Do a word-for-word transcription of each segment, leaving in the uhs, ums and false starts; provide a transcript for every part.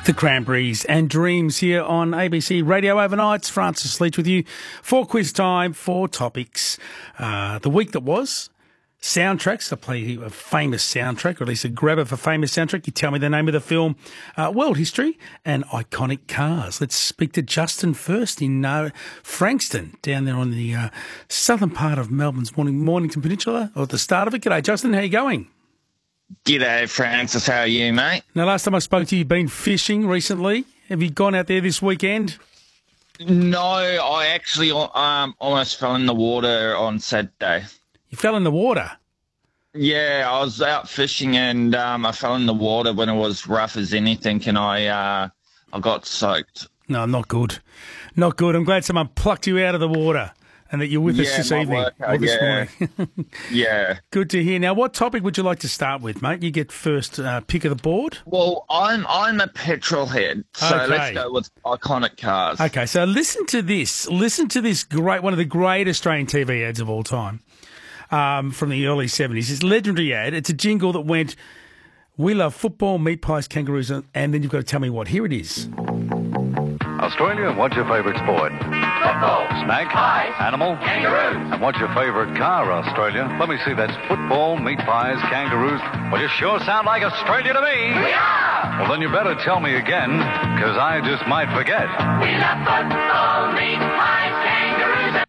The Cranberries and Dreams here on A B C Radio Overnights. Francis Leach with you for quiz time, four topics. Uh, the week that was, soundtracks. I play a famous soundtrack, or at least a grab of a famous soundtrack. You tell me the name of the film, uh, world history, and iconic cars. Let's speak to Justin first in uh, Frankston, down there on the uh, southern part of Melbourne's Morning, Mornington Peninsula, or at the start of it. G'day, Justin. How you going? G'day, Francis. How are you, mate? Now, last time I spoke to you, you've been fishing recently. Have you gone out there this weekend? No, I actually um, almost fell in the water on Saturday. You fell in the water? Yeah, I was out fishing and um, I fell in the water when it was rough as anything, and I uh, I got soaked. No, not good. Not good. I'm glad someone plucked you out of the water and that you're with yeah, us this my evening. work, Or this yeah. morning. Yeah. Good to hear. Now, what topic would you like to start with, mate? You get first uh, pick of the board. Well, I'm I'm a petrol head, so Okay. let's go with iconic cars. Okay, so listen to this. Listen to this great, one of the great Australian T V ads of all time, um, from the early seventies. It's a legendary ad. It's a jingle that went, "We love football, meat pies, kangaroos," and then you've got to tell me what. Here it is. Australia, what's your favourite sport? Football. Snake? Pies. Animal? Kangaroos. And what's your favourite car, Australia? Let me see, that's football, meat pies, kangaroos. Well, you sure sound like Australia to me. We are. Well, then you better tell me again, because I just might forget. We love football, meat pies, kangaroos.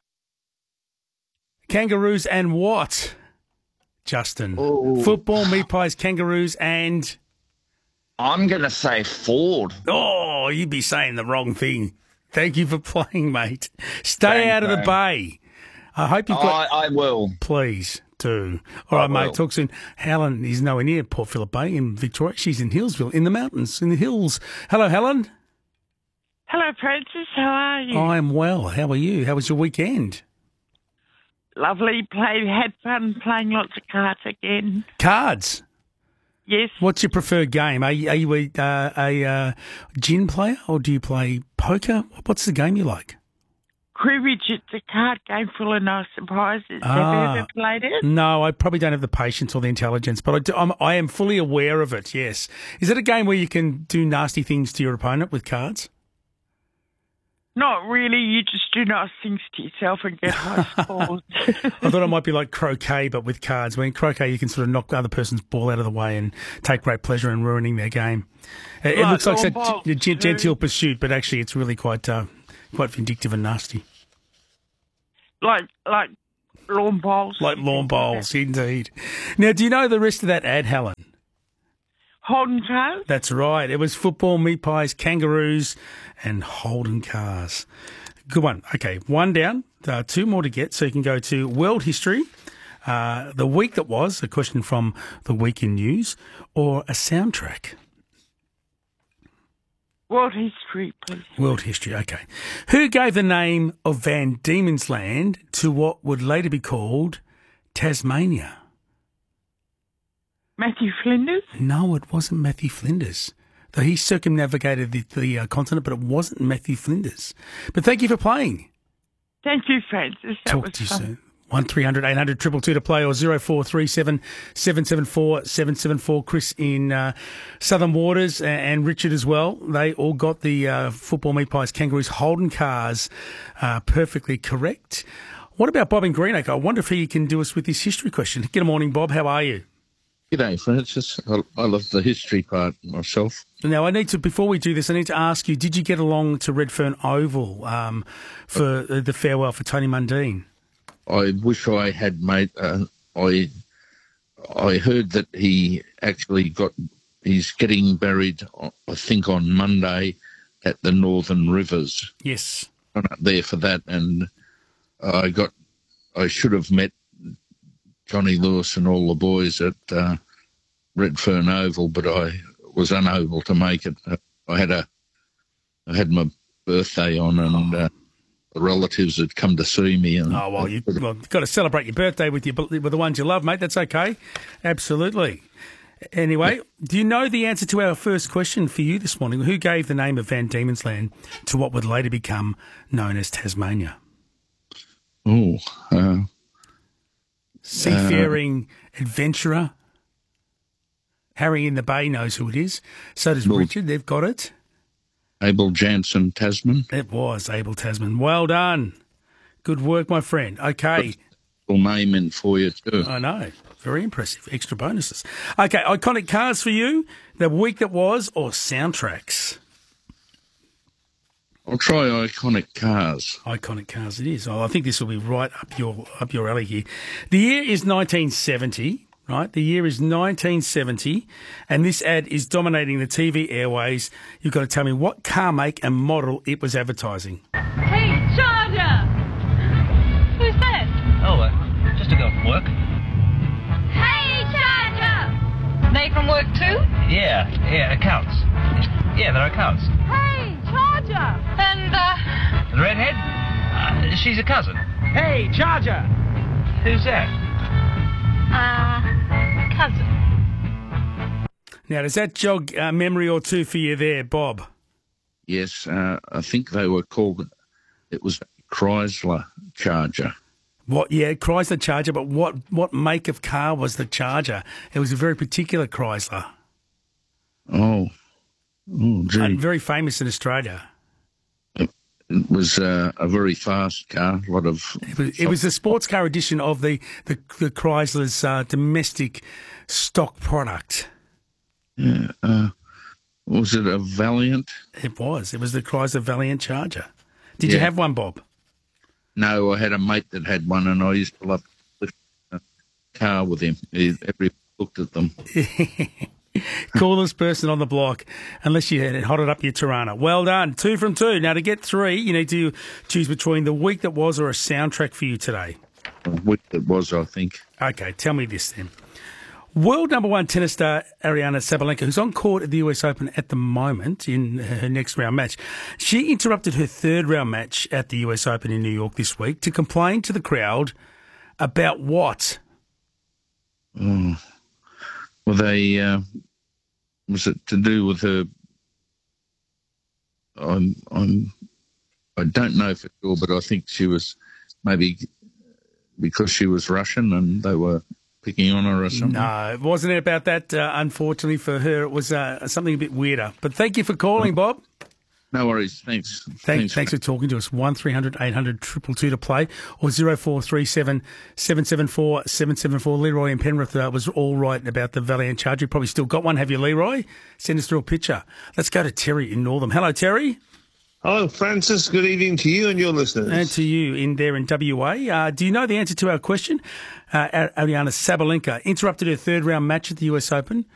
Kangaroos and what, Justin? Ooh. Football, meat pies, kangaroos, and... I'm going to say Ford. Oh, you'd be saying the wrong thing. Thank you for playing, mate. Stay Thanks, out of the mate. bay. I hope you've got... I, I will. Please do. All I right, mate. will. Talk soon. Helen is nowhere near Port Phillip Bay in Victoria. She's in Hillsville, in the mountains, in the hills. Hello, Helen. Hello, Francis. How are you? I'm well. How are you? How was your weekend? Lovely. Played, had fun playing lots of cards again. Cards. Yes. What's your preferred game? Are you, are you a, uh, a uh, gin player, or do you play poker? What's the game you like? Cribbage. It's a card game full of nice surprises. Ah. Have you ever played it? No, I probably don't have the patience or the intelligence, but I, do, I'm, I am fully aware of it, yes. Is it a game where you can do nasty things to your opponent with cards? Not really. You just do nice things to yourself and get high scores. I thought it might be like croquet, but with cards. When croquet, you can sort of knock the other person's ball out of the way and take great pleasure in ruining their game. It, it Like looks like lawn such bowls a gen- too. genteel pursuit, but actually it's really quite uh, quite vindictive and nasty. like like lawn bowls. Like lawn bowls, indeed. Now, do you know the rest of that ad, Helen? Holden cars. That's right. It was football, meat pies, kangaroos, and Holden cars. Good one. Okay, one down, uh, two more to get. So you can go to world history, uh, the week that was, a question from the week in news, or a soundtrack. World history, please. World history, okay. Who gave the name of Van Diemen's Land to what would later be called Tasmania? Matthew Flinders. No, it wasn't Matthew Flinders. Though he circumnavigated the, the uh, continent, but it wasn't Matthew Flinders. But thank you for playing. Thank you, Francis. That Talk was to you fun. soon. one three hundred eight hundred two two two to play, or zero four three seven seven seven four seven seven four. Chris in uh, Southern Waters and, and Richard as well. They all got the uh, football, meat pies, kangaroos, Holden cars uh, perfectly correct. What about Bob in Greenacre? I wonder if he can do us with this history question. Good morning, Bob. How are you? G'day, Francis. I, I love the history part myself. Now, I need to, before we do this, I need to ask you, did you get along to Redfern Oval um, for uh, the farewell for Tony Mundine? I wish I had, mate. Uh, I I heard that he actually got, he's getting buried, I think, on Monday at the Northern Rivers. Yes. I'm up there for that, and I got, I should have met Johnny Lewis and all the boys at uh, Redfern Oval, but I was unable to make it. I had a, I had my birthday on, and uh, the relatives had come to see me. And Oh, well, you, well, you've got to celebrate your birthday with your, with the ones you love, mate. That's okay. Absolutely. Anyway, do you know the answer to our first question for you this morning? Who gave the name of Van Diemen's Land to what would later become known as Tasmania? Oh, uh, Seafaring adventurer. Harry in the Bay knows who it is. So does Well- Richard. They've got it. Abel Jansen Tasman. It was Abel Tasman. Well done. Good work, my friend. Okay. Full name in for you too. I know. Very impressive. Extra bonuses. Okay, iconic cars for you. The week that was, or soundtracks? I'll try iconic cars. Iconic cars it is. Oh, I think this will be right up your up your alley here. The year is nineteen seventy, right? The year is nineteen seventy, and this ad is dominating the T V airways. You've got to tell me what car make and model it was advertising. Hey, Charger! Who's that? Oh, uh, just a girl from work. Hey, Charger! They from work too? Yeah, yeah, accounts. Yeah, they're accounts. Hey, Charger! And, uh... The redhead? Uh, she's a cousin. Hey, Charger! Who's that? Uh, cousin. Now, does that jog a memory or two for you there, Bob? Yes, uh, I think they were called, it was Chrysler Charger. What? Yeah, Chrysler Charger, but what, what make of car was the Charger? It was a very particular Chrysler. Oh, oh, gee. And very famous in Australia. It, it was uh, a very fast car, a lot of... It was, it was the sports car edition of the, the, the Chrysler's uh, domestic stock product. Yeah, uh, was it a Valiant? It was. It was the Chrysler Valiant Charger. Did Yeah. you have one, Bob? No, I had a mate that had one, and I used to love to lift a car with him. He, every looked at them. Coolest person on the block, unless you had hotted up your Tirana. Well done. Two from two. Now, to get three, you need to choose between the week that was or a soundtrack for you today. A week that was, I think. Okay, tell me this then. World number one tennis star Ariana Sabalenka, who's on court at the U S Open at the moment in her next round match, she interrupted her third round match at the U S Open in New York this week to complain to the crowd about what? Oh. Well, they... Uh, was it to do with her... I'm, I'm, I don't know for sure, but I think she was maybe because she was Russian and they were picking on her or something. No, it wasn't about that, uh, unfortunately for her. It was uh, something a bit weirder. But thank you for calling, Bob. No worries. Thanks. Thanks, Thanks, thanks for talking to us. one three hundred eight hundred two two two to play, or zero four three seven seven seven four seven seven four. Leroy in Penrith uh, was all right about the Valiant Charger. You probably still got one, have you, Leroy? Send us through a picture. Let's go to Terry in Northam. Hello, Terry. Hello, Francis. Good evening to you and your listeners. And to you in there in W A. Uh, do you know the answer to our question? Uh, Ariana Sabalenka interrupted her third round match at the U S Open